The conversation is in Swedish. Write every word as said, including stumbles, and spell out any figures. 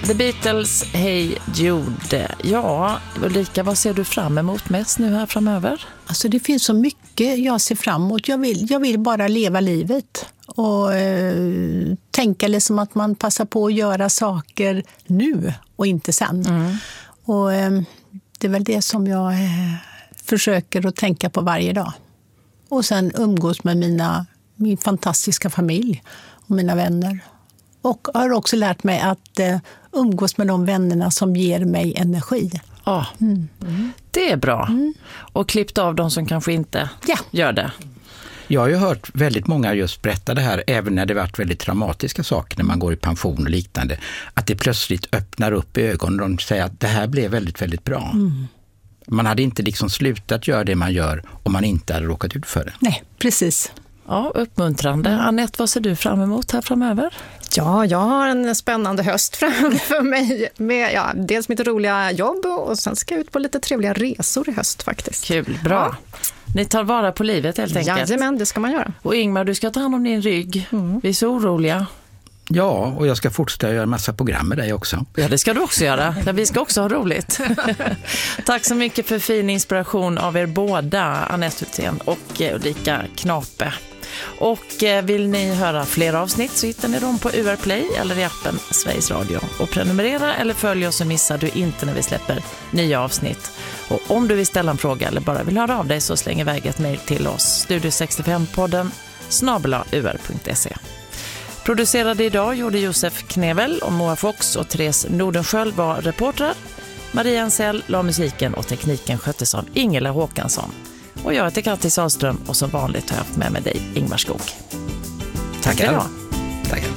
The Beatles, Hey Jude. Ja, Ulrika, vad ser du fram emot mest nu här framöver? Alltså det finns så mycket jag ser fram emot. Jag vill, jag vill bara leva livet. Och eh, tänka liksom att man passar på att göra saker nu och inte sen. Mm. Och eh, det är väl det som jag eh, försöker att tänka på varje dag. Och sen umgås med mina, min fantastiska familj och mina vänner. Och har också lärt mig att eh, umgås med de vännerna som ger mig energi. Ja, mm. Mm. Det är bra. Mm. Och klippt av de som kanske inte ja. gör det. Jag har ju hört väldigt många just berätta det här, även när det varit väldigt traumatiska saker, när man går i pension och liknande, att det plötsligt öppnar upp i ögonen och de säger att det här blev väldigt, väldigt bra. Mm. Man hade inte liksom slutat göra det man gör om man inte hade råkat ut för det. Nej, precis. Ja, uppmuntrande. Mm. Anette, vad ser du fram emot här framöver? Ja, jag har en spännande höst framför mig med ja, dels mitt roliga jobb och sen ska jag ut på lite trevliga resor i höst faktiskt. Kul, bra. Ja. Ni tar vara på livet helt enkelt. Jajamän, det ska man göra. Och Ingmar, du ska ta hand om din rygg. Mm. Vi är så oroliga. Ja, och jag ska fortsätta göra en massa program med dig också. Ja, det ska du också göra. Ja, vi ska också ha roligt. Tack så mycket för fin inspiration av er båda, Anette Hultén och Ulrika Knape. Och vill ni höra fler avsnitt så hittar ni dem på U R Play eller i appen Sveriges Radio. Och prenumerera eller följ oss så missar du inte när vi släpper nya avsnitt. Och om du vill ställa en fråga eller bara vill höra av dig så släng iväg ett mejl till oss. Studio sextiofem-podden snabel-a u r punkt se. Producerade idag gjorde Josef Knevel och Moa Fox och Therese Nordenskjöld var reportrar. Maria Ansell la musiken och tekniken sköttes av Ingela Håkansson. Och jag heter Kattis Sahlström och som vanligt har jag haft med mig dig, Ingmar Skog. Tackar. Tackar.